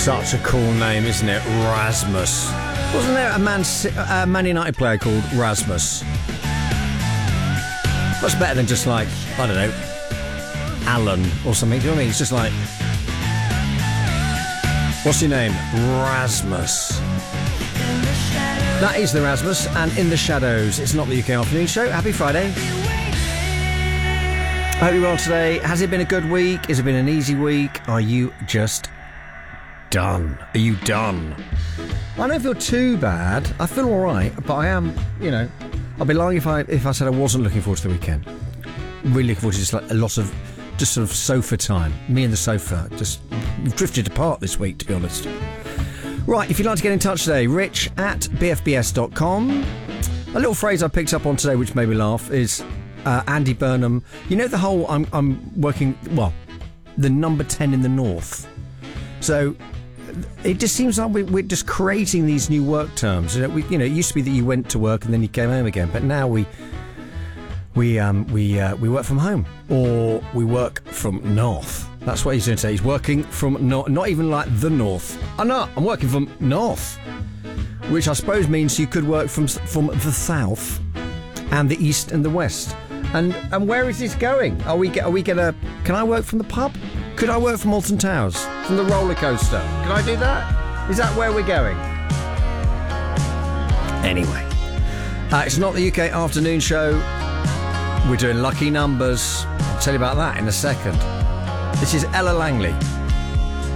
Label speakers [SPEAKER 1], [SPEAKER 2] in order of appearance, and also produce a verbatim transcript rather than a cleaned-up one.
[SPEAKER 1] Such a cool name, isn't it? Rasmus. Wasn't there a Man, a Man United player called Rasmus? Much better than just like, I don't know, Alan or something. Do you know what I mean? It's just like, what's your name? Rasmus. That is the Rasmus, and In the Shadows. It's not the U K Afternoon Show. Happy Friday. I hope you're well today. Has it been a good week? Has it been an easy week? Are you just done? Are you done? I don't feel too bad. I feel all right, but I am, you know, I'd be lying if I if I said I wasn't looking forward to the weekend. Really looking forward to just like a lot of just sort of sofa time. Me and the sofa just drifted apart this week, to be honest. Right, if you'd like to get in touch today, rich at b f b s dot com. A little phrase I picked up on today which made me laugh is uh, Andy Burnham. You know the whole I'm I'm working, well, the number ten in the north. So it just seems like we, we're just creating these new work terms. You know, we, you know, it used to be that you went to work and then you came home again, but now we we um we uh, we work from home, or we work from north. That's what he's doing today. He's working from north, not even like the north. Oh no, I'm working from north, which I suppose means you could work from from the south and the east and the west. And and where is this going? Are we are we gonna? Can I work from the pub? Could I work from Alton Towers? From the roller coaster? Can I do that? Is that where we're going? Anyway, uh, it's not the U K Afternoon Show. We're doing lucky numbers. I'll tell you about that in a second. This is Ella Langley.